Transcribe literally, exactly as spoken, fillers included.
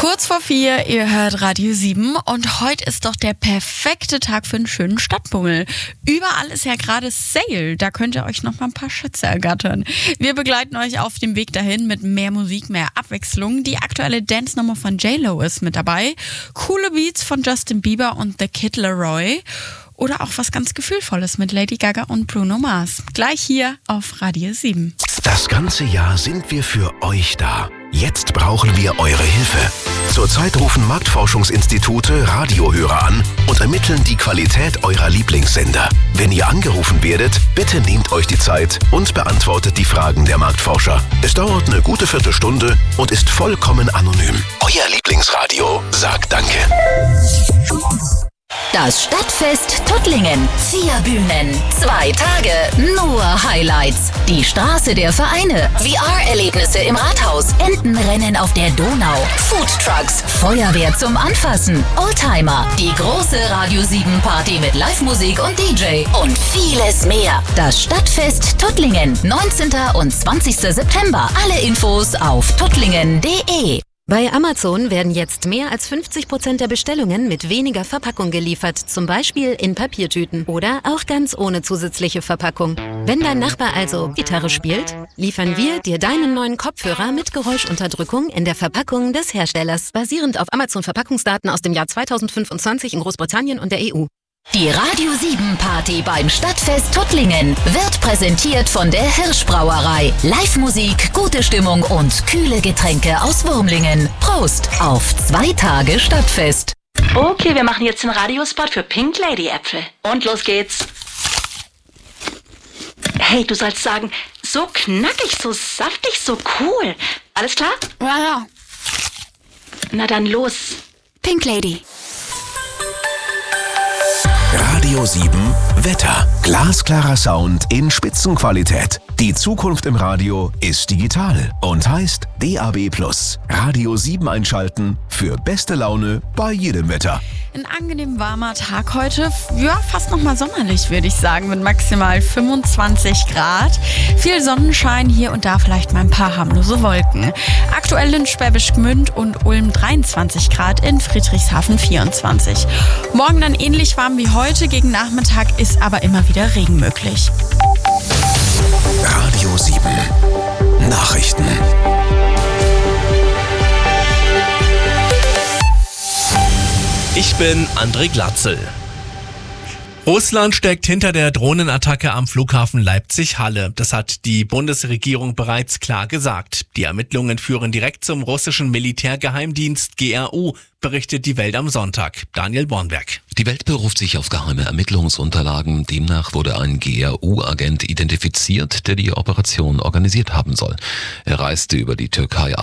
Kurz vor vier, ihr hört Radio sieben und heute ist doch der perfekte Tag für einen schönen Stadtbummel. Überall ist ja gerade Sale, da könnt ihr euch noch mal ein paar Schätze ergattern. Wir begleiten euch auf dem Weg dahin mit mehr Musik, mehr Abwechslung. Die aktuelle Dance-Nummer von J-Lo ist mit dabei, coole Beats von Justin Bieber und The Kid Laroi oder auch was ganz Gefühlvolles mit Lady Gaga und Bruno Mars. Gleich hier auf Radio sieben. Das ganze Jahr sind wir für euch da. Jetzt brauchen wir eure Hilfe. Zurzeit rufen Marktforschungsinstitute Radiohörer an und ermitteln die Qualität eurer Lieblingssender. Wenn ihr angerufen werdet, bitte nehmt euch die Zeit und beantwortet die Fragen der Marktforscher. Es dauert eine gute Viertelstunde und ist vollkommen anonym. Euer Lieblingsradio sagt Danke. Das Stadtfest Tuttlingen. Vier Bühnen, zwei Tage, nur Highlights. Die Straße der Vereine, V R-Erlebnisse im Rathaus, Entenrennen auf der Donau, Foodtrucks, Feuerwehr zum Anfassen, Oldtimer, die große Radio sieben Party mit Live-Musik und D J und vieles mehr. Das Stadtfest Tuttlingen, neunzehnten und zwanzigsten September. Alle Infos auf tuttlingen punkt de. Bei Amazon werden jetzt mehr als fünfzig Prozent der Bestellungen mit weniger Verpackung geliefert, zum Beispiel in Papiertüten oder auch ganz ohne zusätzliche Verpackung. Wenn dein Nachbar also Gitarre spielt, liefern wir dir deinen neuen Kopfhörer mit Geräuschunterdrückung in der Verpackung des Herstellers, basierend auf Amazon-Verpackungsdaten aus dem Jahr zweitausendfünfundzwanzig in Großbritannien und der E U. Die Radio sieben Party beim Stadtfest Tuttlingen wird präsentiert von der Hirschbrauerei. Live-Musik, gute Stimmung und kühle Getränke aus Wurmlingen. Prost auf zwei Tage Stadtfest. Okay, wir machen jetzt den Radiospot für Pink Lady Äpfel. Und los geht's. Hey, du sollst sagen, so knackig, so saftig, so cool. Alles klar? Ja, ja. Na dann los. Pink Lady. Radio sieben Wetter. Glasklarer Sound in Spitzenqualität. Die Zukunft im Radio ist digital und heißt D A B plus. Radio sieben einschalten für beste Laune bei jedem Wetter. Ein angenehm warmer Tag heute, ja, fast noch mal sommerlich, würde ich sagen, mit maximal fünfundzwanzig Grad. Viel Sonnenschein, hier und da vielleicht mal ein paar harmlose Wolken. Aktuell in Schwäbisch Gmünd und Ulm dreiundzwanzig Grad, in Friedrichshafen vierundzwanzig. Morgen dann ähnlich warm wie heute, gegen Nachmittag ist aber immer wieder Regen möglich. Radio sieben Nachrichten. Ich bin André Glatzel. Russland steckt hinter der Drohnenattacke am Flughafen Leipzig-Halle. Das hat die Bundesregierung bereits klar gesagt. Die Ermittlungen führen direkt zum russischen Militärgeheimdienst G R U, berichtet die Welt am Sonntag. Daniel Bornberg. Die Welt beruft sich auf geheime Ermittlungsunterlagen. Demnach wurde ein G R U-Agent identifiziert, der die Operation organisiert haben soll. Er reiste über die Türkei